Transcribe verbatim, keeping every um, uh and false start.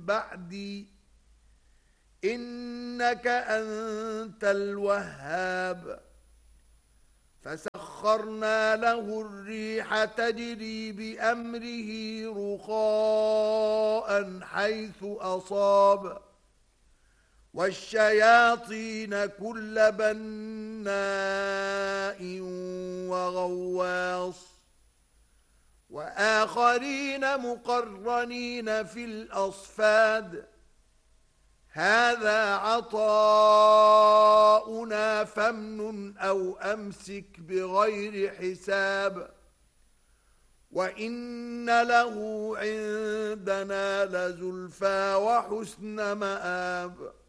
بعدي إنك أنت الوهاب فسخرنا له الريح تجري بأمره رخاء حيث أصاب والشياطين كل بناء وغواص وآخرين مقرنين في الأصفاد هذا عطاؤنا فامنن أو أمسك بغير حساب وإن له عندنا لزلفى وحسن مآب